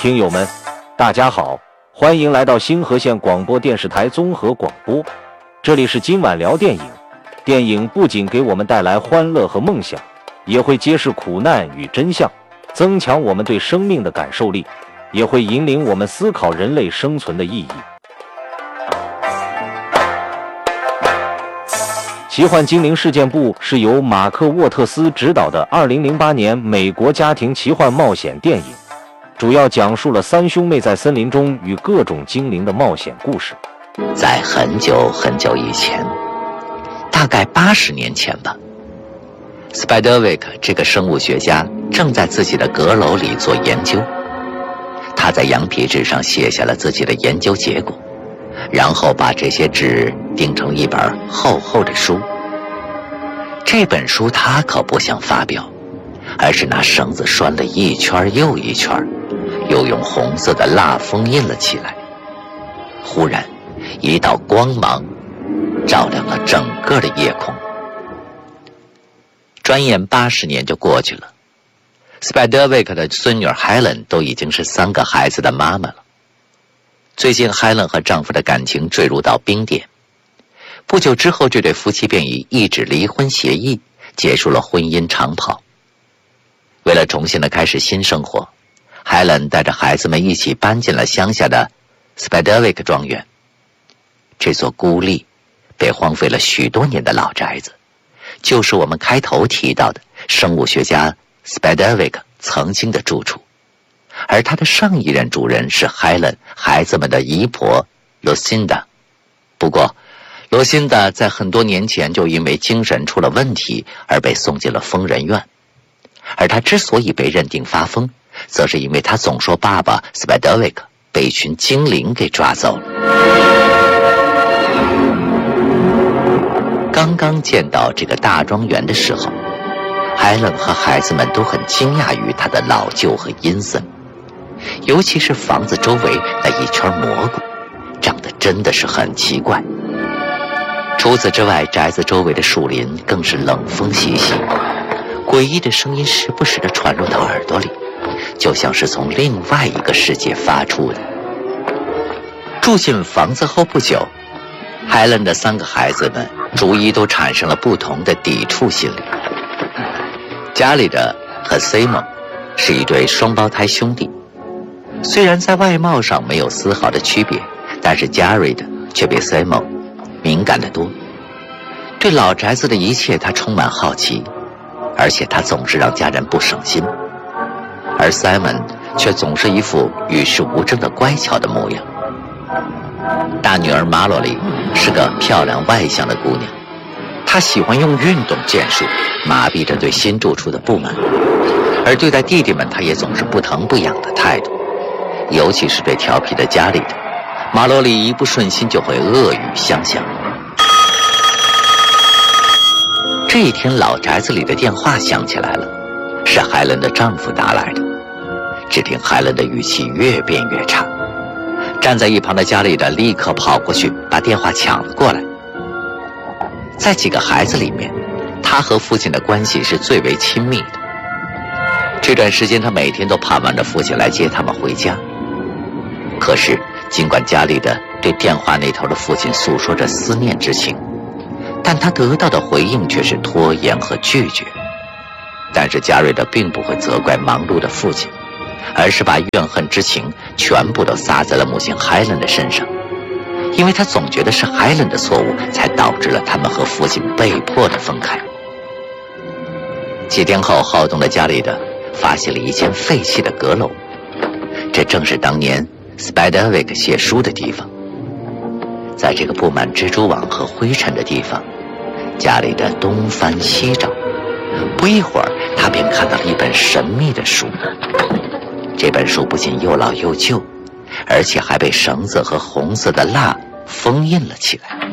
听友们，大家好，欢迎来到星河县广播电视台综合广播，这里是今晚聊电影。电影不仅给我们带来欢乐和梦想，也会揭示苦难与真相，增强我们对生命的感受力，也会引领我们思考人类生存的意义。奇幻精灵事件簿是由马克·沃特斯执导的2008年美国家庭奇幻冒险电影，主要讲述了三兄妹在森林中与各种精灵的冒险故事。 在很久很久以前，大概80年前吧，斯派德维克这个生物学家正在自己的阁楼里做研究。他在羊皮纸上写下了自己的研究结果，然后把这些纸钉成一本厚厚的书。这本书他可不想发表，而是拿绳子拴了一圈又一圈，又用红色的蜡封印了起来。忽然，一道光芒照亮了整个的夜空。转眼80年就过去了，斯派德维克的孙女海伦都已经是3个孩子的妈妈了。最近海伦和丈夫的感情坠入到冰点，不久之后这对夫妻便以一纸离婚协议结束了婚姻长跑。为了重新的开始新生活，海伦带着孩子们一起搬进了乡下的斯派德维克庄园。这座孤立被荒废了许多年的老宅子，就是我们开头提到的生物学家斯派德维克曾经的住处，而他的上一任主人是海伦孩子们的姨婆罗辛达。不过罗辛达在很多年前就因为精神出了问题而被送进了疯人院，而他之所以被认定发疯，则是因为他总说爸爸斯派德维克被一群精灵给抓走了。刚刚见到这个大庄园的时候，海伦和孩子们都很惊讶于它的老旧和阴森，尤其是房子周围那一圈蘑菇，长得真的是很奇怪。除此之外，宅子周围的树林更是冷风习习，诡异的声音时不时地传入到耳朵里，就像是从另外一个世界发出的。住进房子后不久，海伦的3个孩子们逐一都产生了不同的抵触心理。家里的和 Simon 是一对双胞胎兄弟，虽然在外貌上没有丝毫的区别，但是 Jared 却比 Simon 敏感得多。对老宅子的一切他充满好奇，而且他总是让家人不省心，而 Simon 却总是一副与世无争的乖巧的模样。大女儿马洛丽是个漂亮外向的姑娘，她喜欢用运动建树麻痹着对新住处的不满，而对待弟弟们她也总是不疼不痒的态度，尤其是对调皮的家里的马洛丽一不顺心就会恶语相向。这一天老宅子里的电话响起来了，是海伦的丈夫打来的。只听海伦的语气越变越差，站在一旁的家里的立刻跑过去把电话抢了过来。在几个孩子里面，他和父亲的关系是最为亲密的。这段时间他每天都盼望着父亲来接他们回家。可是尽管家里的对电话那头的父亲诉说着思念之情，但他得到的回应却是拖延和拒绝。但是加瑞德并不会责怪忙碌的父亲，而是把怨恨之情全部都撒在了母亲海伦的身上，因为他总觉得是海伦的错误才导致了他们和父亲被迫的分开。几天后，好动的家里的发现了一间废弃的阁楼，这正是当年斯派德维克写书的地方。在这个布满蜘蛛网和灰尘的地方，家里的东翻西找，不一会儿他便看到了一本神秘的书。这本书不仅又老又旧，而且还被绳子和红色的蜡封印了起来。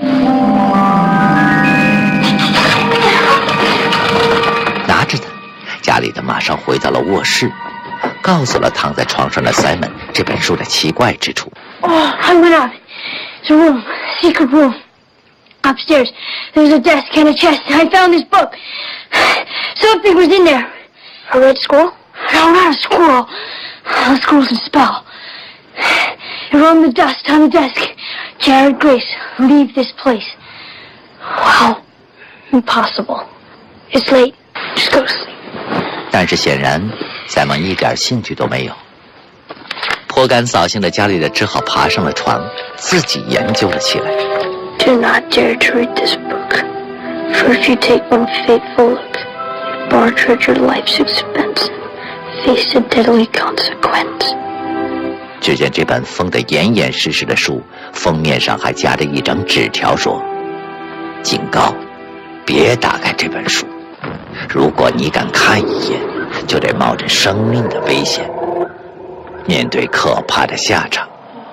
拿着它，家里的马上回到了卧室，告诉了躺在床上的 Simon 这本书的奇怪之处。 I went out. It's a room, secret room. Upstairs, there's a desk and a chest. I found this book. Something was in there. A red squirrel? No, not a squirrel. A scrolls and spell. It wrote in the dust on the desk. Jared Grace, leave this place. Wow. Impossible. It's late. Just go to sleep. 但是显然，塞蒙一点兴趣都没有。颇感扫兴的加瑞德只好爬上了床，自己研究了起来。 Do not dare to read this book, for if you take one fateful look, you barter your life's expense, face a deadly consequence. 只见这本封得严严实实的书，封面上还夹着一张纸条，说：“警告，别打开这本书。如果你敢看一眼，就得冒着生命的危险，面对可怕的下场。”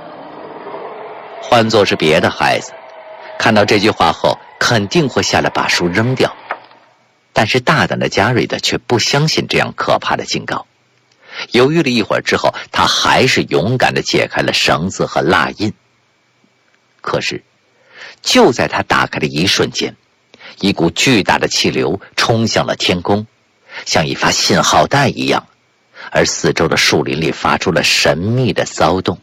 换作是别的孩子，看到这句话后，肯定会下来把书扔掉。但是大胆的加瑞德却不相信这样可怕的警告。犹豫了一会儿之后，他还是勇敢地解开了绳子和蜡印。可是，就在他打开的一瞬间，一股巨大的气流冲向了天空，像一发信号弹一样，而四周的树林里发出了神秘的骚动。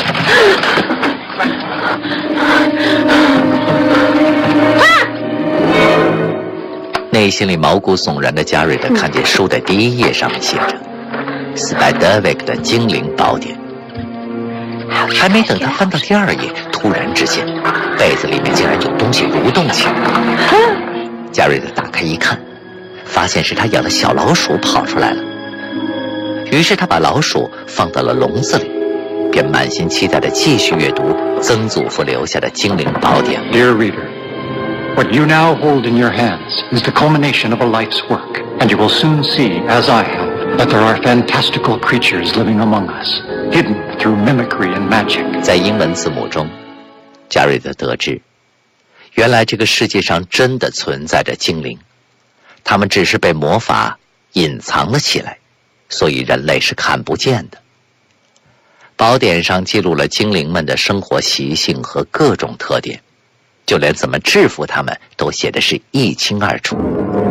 内心里毛骨悚然的加瑞德看见书的第一页上面写着斯派德维克的精灵宝典。还没等他翻到第二页，突然之间被子里面竟然有东西蠕动起来。加瑞德打开一看，发现是他养的小老鼠跑出来了。于是他把老鼠放到了笼子里，便满心期待地继续阅读曾祖父留下的精灵宝典。 Dear reader, what you now hold in your hands is the culmination of a life's work, and you will soon see, as I have, that there are fantastical creatures living among us, hidden through mimicry and magic. 在英文字母中，加瑞德得知，原来这个世界上真的存在着精灵，他们只是被魔法隐藏了起来，所以人类是看不见的。宝典上记录了精灵们的生活习性和各种特点，就连怎么制服他们都写的是一清二楚。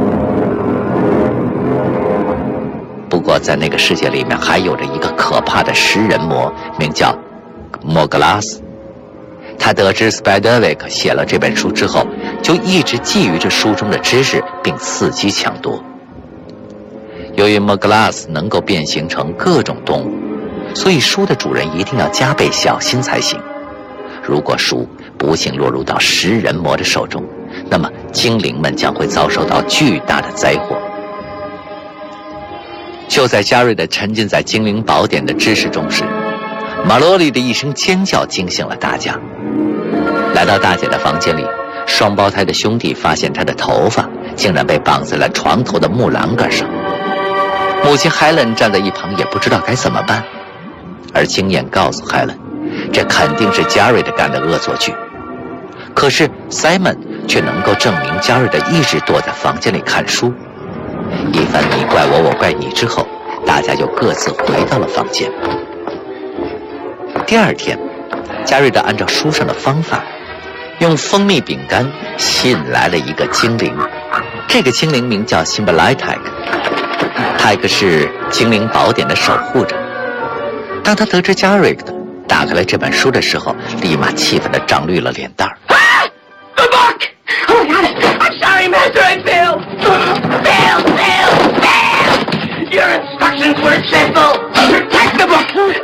不过在那个世界里面还有着一个可怕的食人魔，名叫莫格拉斯。他得知斯派德维克写了这本书之后，就一直觊觎着书中的知识，并伺机抢夺。由于莫格拉斯能够变形成各种动物，所以书的主人一定要加倍小心才行。如果书不幸落入到食人魔的手中，那么精灵们将会遭受到巨大的灾祸。就在加瑞德沉浸在精灵宝典的知识中时，马洛丽的一声尖叫惊醒了大家。来到大姐的房间里，双胞胎的兄弟发现她的头发竟然被绑在了床头的木栏杆上。母亲海伦站在一旁也不知道该怎么办，而经验告诉海伦，这肯定是加瑞德干的恶作剧。可是 Simon 却能够证明加瑞德一直躲在房间里看书。一番你怪我我怪你之后，大家又各自回到了房间。第二天，加瑞德按照书上的方法，用蜂蜜饼干吸引来了一个精灵。这个精灵名叫辛巴莱泰克，泰克是精灵宝典的守护者。当他得知加瑞德打开了这本书的时候，立马气愤地长绿了脸蛋儿。 The book! Oh my God! I'm sorry, Master. I failed. Failed! Your instructions were simple.